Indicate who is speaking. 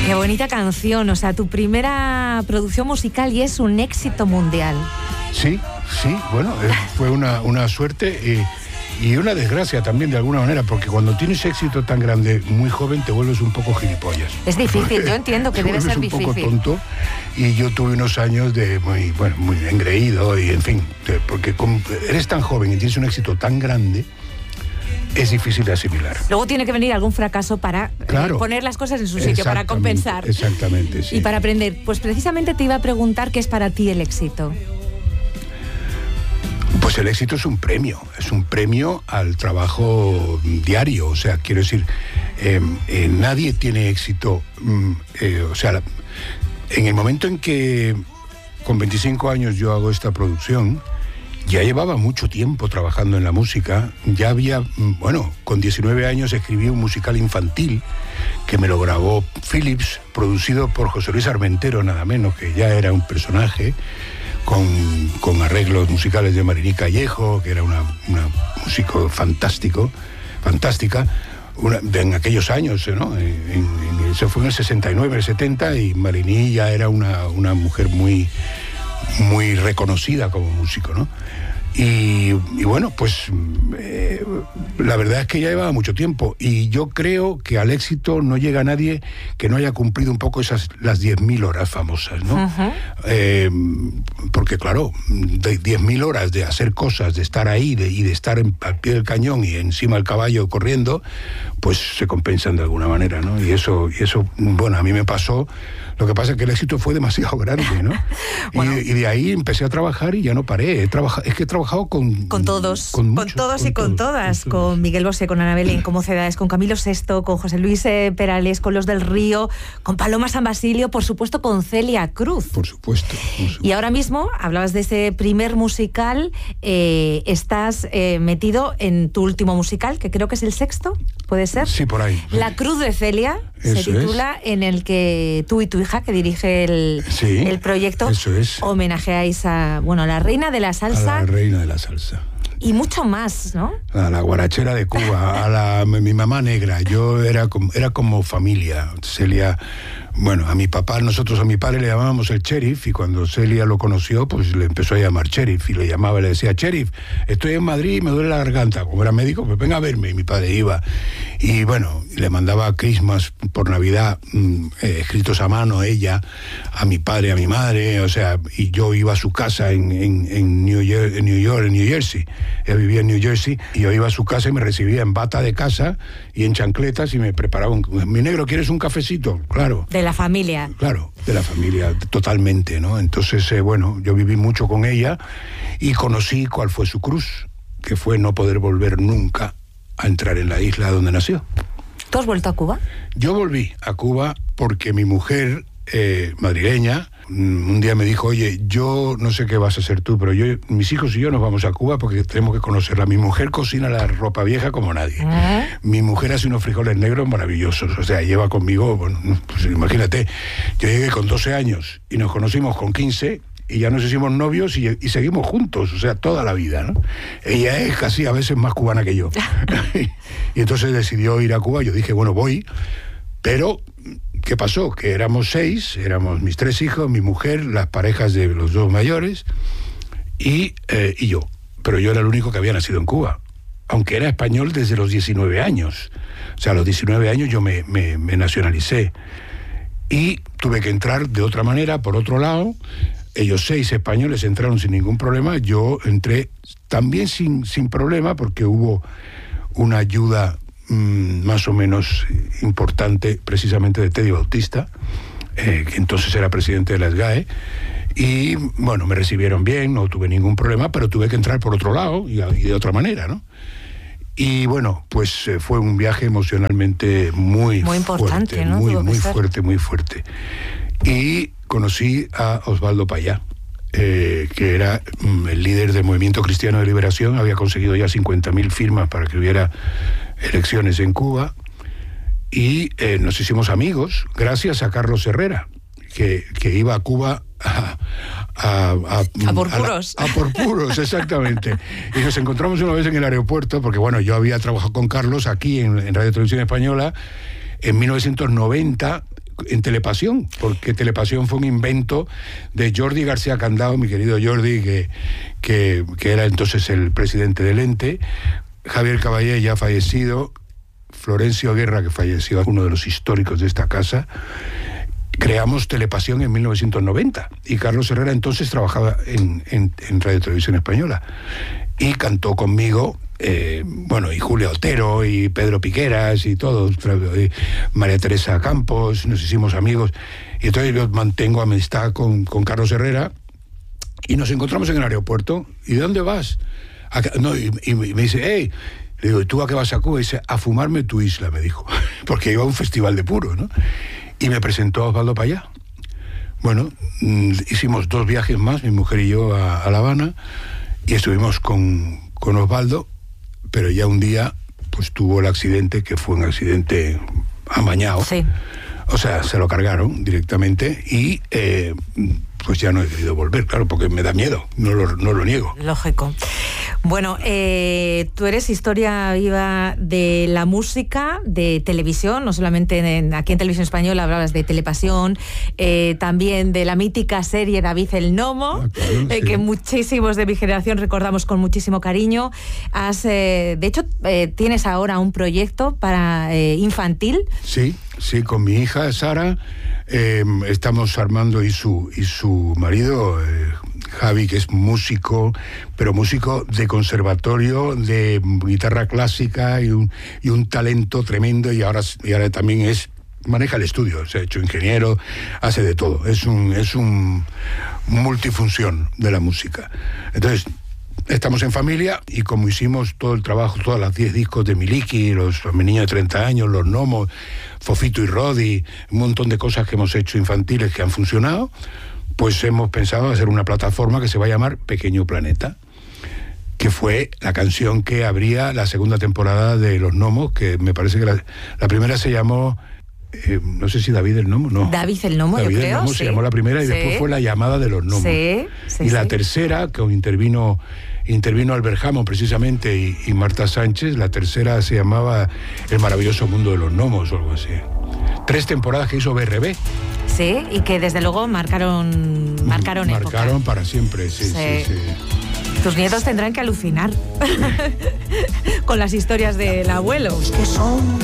Speaker 1: Qué bonita canción, o sea, tu primera producción musical y es un éxito mundial.
Speaker 2: Sí, bueno, fue una suerte y una desgracia también de alguna manera, porque cuando tienes éxito tan grande, muy joven, te vuelves un poco gilipollas.
Speaker 1: Es difícil, yo entiendo que debe ser difícil.
Speaker 2: Un poco tonto, y yo tuve unos años de muy engreído y en fin, porque eres tan joven y tienes un éxito tan grande, es difícil de asimilar.
Speaker 1: Luego tiene que venir algún fracaso para poner las cosas en su sitio, para compensar.
Speaker 2: Exactamente, sí.
Speaker 1: Y para aprender. Pues precisamente te iba a preguntar qué es para ti el éxito.
Speaker 2: Pues el éxito es un premio al trabajo diario. O sea, quiero decir, nadie tiene éxito. En el momento en que con 25 años yo hago esta producción, ya llevaba mucho tiempo trabajando en la música. Ya había, con 19 años escribí un musical infantil que me lo grabó Philips, producido por José Luis Armentero, nada menos, que ya era un personaje, con arreglos musicales de Mariní Callejo, que era una músico fantástica, en aquellos años, ¿no? Eso fue en el 69, el 70, y Mariní ya era una mujer muy reconocida como músico, ¿no? Y bueno, pues la verdad es que ya llevaba mucho tiempo, y yo creo que al éxito no llega nadie que no haya cumplido un poco las 10.000 horas famosas, ¿no? Uh-huh. Porque claro, 10.000 horas de hacer cosas, de estar ahí y de estar al pie del cañón y encima del caballo corriendo, pues se compensan de alguna manera, ¿no? Y eso, bueno, a mí me pasó. Lo que pasa es que el éxito fue demasiado grande, ¿no? Bueno. Y de ahí empecé a trabajar y ya no paré. He trabajado con todos. Con todas.
Speaker 1: Con Miguel Bosé, con Ana Belén, con Mocedades, con Camilo Sesto, con José Luis Perales, con Los del Río, con Paloma San Basilio, por supuesto con Celia Cruz.
Speaker 2: Por supuesto.
Speaker 1: Y ahora mismo, hablabas de ese primer musical, estás metido en tu último musical, que creo que es el sexto, ¿puede ser?
Speaker 2: Sí, por ahí.
Speaker 1: La Cruz de Celia, se titula, en el que tú y tu hija, que dirige el proyecto, homenajeáis a la reina de la salsa.
Speaker 2: A la reina de la salsa.
Speaker 1: Y mucho más, ¿no?
Speaker 2: A la guarachera de Cuba, mi mamá negra. Yo era como familia. Celia, a mi papá, nosotros a mi padre le llamábamos el sheriff, y cuando Celia lo conoció, pues le empezó a llamar sheriff, y le llamaba y le decía: sheriff, estoy en Madrid y me duele la garganta. Como era médico, pues venga a verme, y mi padre iba. Y le mandaba Christmas por Navidad, escritos a mano, ella, a mi padre, a mi madre, y yo iba a su casa en New Jersey. Él vivía en New Jersey, y yo iba a su casa y me recibía en bata de casa y en chancletas, y me preparaba mi negro, ¿quieres un cafecito? Claro.
Speaker 1: De la familia.
Speaker 2: Claro, de la familia, totalmente, ¿no? Entonces, yo viví mucho con ella y conocí cuál fue su cruz, que fue no poder volver nunca a entrar en la isla donde nació.
Speaker 1: ¿Tú has vuelto a Cuba?
Speaker 2: Yo volví a Cuba porque mi mujer, madrileña, un día me dijo: oye, yo no sé qué vas a hacer tú, pero mis hijos y yo nos vamos a Cuba porque tenemos que conocerla. Mi mujer cocina la ropa vieja como nadie. Mi mujer hace unos frijoles negros maravillosos, lleva conmigo, pues imagínate, yo llegué con 12 años y nos conocimos con 15 y ya nos hicimos novios y seguimos juntos, toda la vida, ¿no? Ella es casi a veces más cubana que yo. Y entonces decidió ir a Cuba. Yo dije, voy, pero ¿qué pasó? Que éramos 6, éramos mis 3 hijos, mi mujer, las parejas de los 2 mayores y yo. Pero yo era el único que había nacido en Cuba, aunque era español desde los 19 años. A los 19 años yo me nacionalicé y tuve que entrar de otra manera, por otro lado. Ellos 6 españoles entraron sin ningún problema, yo entré también sin problema, porque hubo una ayuda más o menos importante, precisamente de Teddy Bautista, que entonces era presidente de la SGAE, y me recibieron bien, no tuve ningún problema, pero tuve que entrar por otro lado y de otra manera, ¿no? Y pues fue un viaje emocionalmente muy importante, fuerte, ¿no? muy fuerte. Y conocí a Osvaldo Payá, que era el líder del Movimiento Cristiano de Liberación. Había conseguido ya 50.000 firmas para que hubiera elecciones en Cuba, y nos hicimos amigos gracias a Carlos Herrera, que iba a Cuba a
Speaker 1: por puros.
Speaker 2: A por puros, exactamente. Y nos encontramos una vez en el aeropuerto, porque yo había trabajado con Carlos aquí en Radio Televisión Española en 1990 en Telepasión, porque Telepasión fue un invento de Jordi García Candao, mi querido Jordi, que era entonces el presidente del ente, Javier Caballé, ya fallecido, Florencio Guerra, que falleció, uno de los históricos de esta casa. Creamos Telepasión en 1990 y Carlos Herrera entonces trabajaba en Radio Televisión Española y cantó conmigo, y Julia Otero y Pedro Piqueras y todos, y María Teresa Campos, nos hicimos amigos, y entonces yo mantengo amistad con Carlos Herrera y nos encontramos en el aeropuerto. ¿Y de dónde vas? Y me dice, hey, le digo, ¿y tú a qué vas a Cuba? Y dice, a fumarme tu isla, me dijo, porque iba a un festival de puro, ¿no? Y me presentó a Osvaldo Payá. Bueno, hicimos 2 viajes más, mi mujer y yo, a La Habana, y estuvimos con Osvaldo, pero ya un día pues tuvo el accidente, que fue un accidente amañado.
Speaker 1: Sí.
Speaker 2: O sea, se lo cargaron directamente y pues ya no he querido volver, claro, porque me da miedo, no lo niego.
Speaker 1: Lógico. Bueno, tú eres historia viva de la música, de televisión, no solamente aquí en Televisión Española hablabas de Telepasión, también de la mítica serie David el Nomo, claro, sí. Que muchísimos de mi generación recordamos con muchísimo cariño. De hecho, tienes ahora un proyecto para infantil.
Speaker 2: Sí, con mi hija Sara. Estamos Armando y su marido, Javi, que es músico, pero músico de conservatorio, de guitarra clásica y un talento tremendo, y ahora también maneja el estudio, se ha hecho ingeniero, hace de todo, es un multifunción de la música. Entonces, estamos en familia, y como hicimos todo el trabajo, todas las 10 discos de Miliki, los niños de 30 años, los Gnomos, Fofito y Rodi, un montón de cosas que hemos hecho infantiles que han funcionado, pues hemos pensado hacer una plataforma que se va a llamar Pequeño Planeta, que fue la canción que abría la segunda temporada de Los Gnomos, que me parece que la primera se llamó... no sé si David el Gnomo, no.
Speaker 1: David el Gnomo,
Speaker 2: David
Speaker 1: yo creo,
Speaker 2: el Gnomo,
Speaker 1: sí.
Speaker 2: Se llamó la primera, y sí. Después fue La Llamada de los Gnomos.
Speaker 1: Sí,
Speaker 2: y la tercera, que intervino Albert Hammond precisamente y Marta Sánchez, la tercera se llamaba El Maravilloso Mundo de los Gnomos o algo así. 3 temporadas que hizo BRB.
Speaker 1: Sí, y que desde luego marcaron época.
Speaker 2: Marcaron para siempre, sí.
Speaker 1: Tus nietos tendrán que alucinar con las historias del abuelo.